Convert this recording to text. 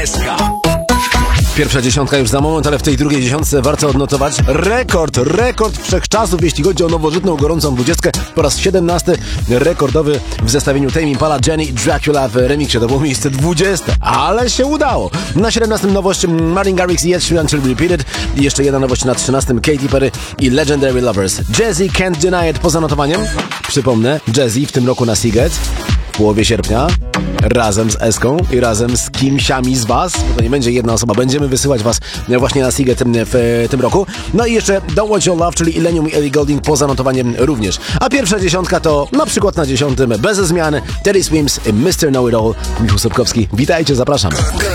Pierwsza dziesiątka już za moment, ale w tej drugiej dziesiątce warto odnotować rekord wszechczasów, jeśli chodzi o nowożytną, gorącą 20. Po raz 17 rekordowy w zestawieniu Tame Impala, Jenny Dracula w remiksie. To było miejsce 20, ale się udało. Na 17 nowość Martin Garrix i Ed Sheeran Until Repeated. I jeszcze jedna nowość na 13 Katy Perry i Legendary Lovers. Jazzy Can't Deny It poza notowaniem. Przypomnę, Jazzy w tym roku na Seagate w połowie sierpnia razem z Eską i razem z kimsiami z was, bo to nie będzie jedna osoba, będziemy wysyłać was właśnie na Seagate w tym roku. No i jeszcze Don't Want Your Love, czyli Illenium i Ellie Goulding poza notowaniem również. A pierwsza dziesiątka to na przykład na 10 bez zmian Teddy Swims i Mr. Know It All. Michał Sobkowski, witajcie, zapraszam.